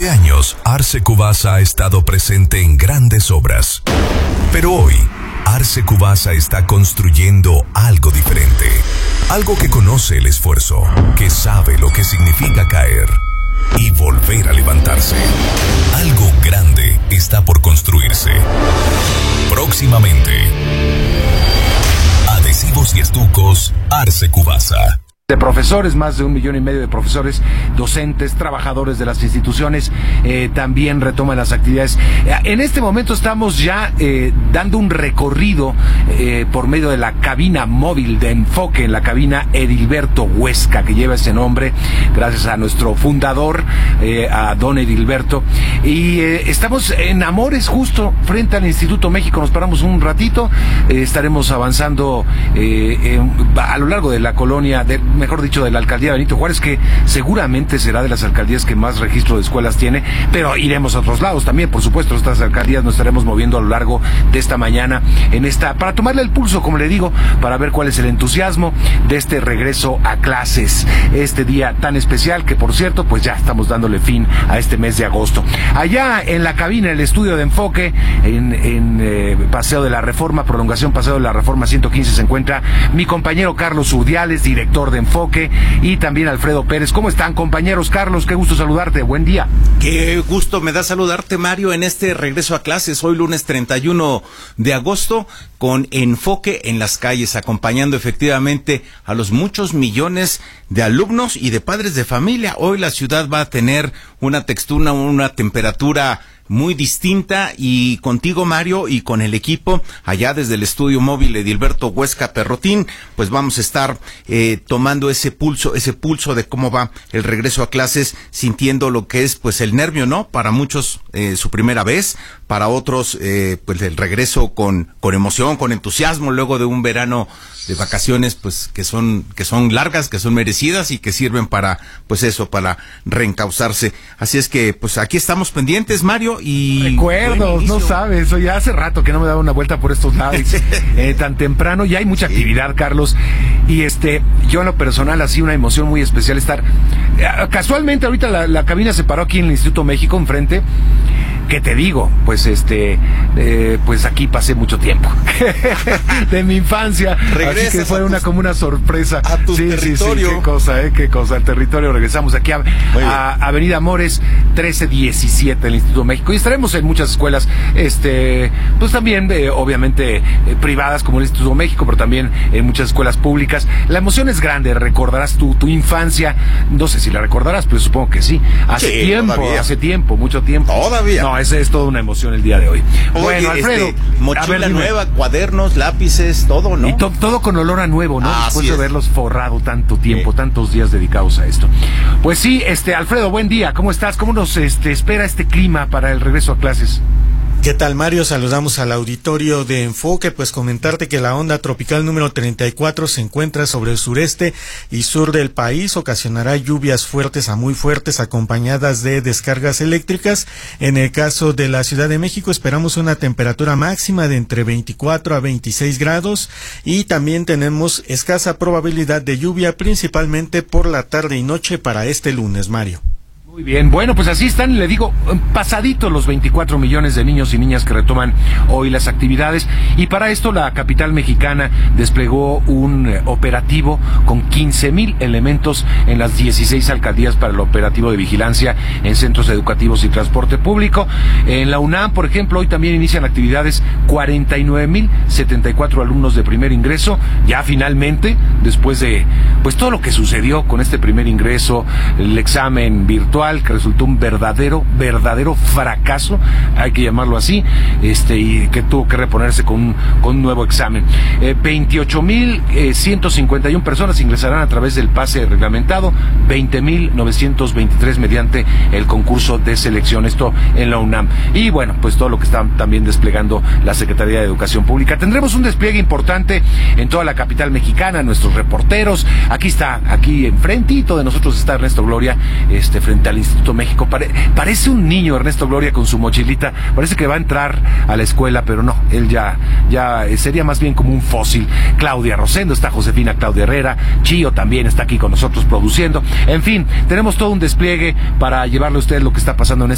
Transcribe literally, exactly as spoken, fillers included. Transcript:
Durante años, Arce Cubasa ha estado presente en grandes obras. Pero hoy, Arce Cubasa está construyendo algo diferente. Algo que conoce el esfuerzo, que sabe lo que significa caer y volver a levantarse. Algo grande está por construirse. Próximamente, Adhesivos y Estucos Arce Cubasa. De profesores, más de un millón y medio de profesores, docentes, trabajadores de las instituciones, eh, también retoman las actividades. En este momento estamos ya eh, dando un recorrido eh, por medio de la cabina móvil de enfoque, en la cabina Edilberto Huesca, que lleva ese nombre, gracias a nuestro fundador, eh, a don Edilberto. Y eh, estamos en Amores, justo frente al Instituto México. Nos paramos un ratito, eh, estaremos avanzando eh, eh, a lo largo de la colonia, de, mejor dicho, de la alcaldía Benito Juárez, que seguramente será de las alcaldías que más registro de escuelas tiene, pero iremos a otros lados también, por supuesto. Estas alcaldías nos estaremos moviendo a lo largo de esta mañana, en esta, para tomarle el pulso, como le digo, para ver cuál es el entusiasmo de este regreso a clases, este día tan especial que, por cierto, pues ya estamos dándole fin a este mes de agosto. Allá en la cabina, el estudio de enfoque, en, en eh, Paseo de la Reforma, prolongación Paseo de la Reforma ciento quince, se encuentra mi compañero Carlos Urdiales, director de Enfoque, y también Alfredo Pérez. ¿Cómo están, compañeros? Carlos, qué gusto saludarte, buen día. Qué gusto me da saludarte, Mario, en este regreso a clases, hoy lunes treinta y uno de agosto, con Enfoque en las calles, acompañando efectivamente a los muchos millones de alumnos y de padres de familia. Hoy la ciudad va a tener una textura, una temperatura muy distinta, y contigo, Mario, y con el equipo allá desde el estudio móvil Edilberto Huesca Perrotín, pues vamos a estar eh, tomando ese pulso, ese pulso de cómo va el regreso a clases, sintiendo lo que es pues el nervio, ¿no? Para muchos eh, su primera vez, para otros eh, pues el regreso con con emoción, con entusiasmo, luego de un verano de vacaciones pues que son que son largas, que son merecidas y que sirven para pues eso, para reencauzarse. Así es que pues aquí estamos pendientes, Mario. Y recuerdos, no sabes, ya hace rato que no me daba una vuelta por estos lados eh, tan temprano. Ya hay mucha actividad, Carlos, y este yo en lo personal, así una emoción muy especial estar eh, casualmente ahorita la, la cabina se paró aquí en el Instituto México enfrente. ¿Qué te digo? Pues este, eh, pues aquí pasé mucho tiempo de mi infancia. Regresas, así que fue una tus, como una sorpresa. A tu sí, territorio. Sí, sí, qué cosa, eh, qué cosa, el territorio. Regresamos aquí a, a Avenida Amores trece diecisiete, el Instituto México, y estaremos en muchas escuelas, este, pues también, eh, obviamente, eh, privadas como el Instituto México, pero también en muchas escuelas públicas. La emoción es grande, recordarás tu, tu infancia, no sé si la recordarás, pero supongo que sí. Hace sí, tiempo, todavía. hace tiempo, mucho tiempo. Todavía. No, esa es toda una emoción el día de hoy. Oye, bueno, Alfredo, este, mochila ver, nueva, cuadernos, lápices, todo, ¿no? Y to, todo con olor a nuevo, ¿no? Ah, Después de es. haberlos forrado tanto tiempo, sí. tantos días dedicados a esto. Pues sí, este, Alfredo, buen día. ¿Cómo estás? ¿Cómo nos este, espera este clima para el regreso a clases? ¿Qué tal, Mario? Saludamos al auditorio de Enfoque. Pues comentarte que la onda tropical número treinta y cuatro se encuentra sobre el sureste y sur del país. Ocasionará lluvias fuertes a muy fuertes acompañadas de descargas eléctricas. En el caso de la Ciudad de México esperamos una temperatura máxima de entre veinticuatro a veintiséis grados, y también tenemos escasa probabilidad de lluvia, principalmente por la tarde y noche para este lunes, Mario. Muy bien, bueno, pues así están, le digo, pasaditos los veinticuatro millones de niños y niñas que retoman hoy las actividades, y para esto la capital mexicana desplegó un eh, operativo con quince mil elementos en las dieciséis alcaldías para el operativo de vigilancia en centros educativos y transporte público. En la UNAM, por ejemplo, hoy también inician actividades cuarenta y nueve mil setenta y cuatro alumnos de primer ingreso, ya finalmente, después de pues todo lo que sucedió con este primer ingreso, el examen virtual, que resultó un verdadero, verdadero fracaso, hay que llamarlo así, este, y que tuvo que reponerse con un, con un nuevo examen. Eh, veintiocho mil ciento cincuenta y una personas ingresarán a través del pase reglamentado, veinte mil novecientos veintitrés mediante el concurso de selección, esto en la UNAM. Y bueno, pues todo lo que está también desplegando la Secretaría de Educación Pública. Tendremos un despliegue importante en toda la capital mexicana, nuestros reporteros, aquí está, aquí enfrentito de nosotros está Ernesto Gloria, este, frente al Instituto México. Pare, parece un niño Ernesto Gloria con su mochilita, parece que va a entrar a la escuela, pero no, él ya, ya sería más bien como un fósil. Claudia Rosendo, está Josefina Claudia Herrera, Chío también está aquí con nosotros produciendo. En fin, tenemos todo un despliegue para llevarle a ustedes lo que está pasando en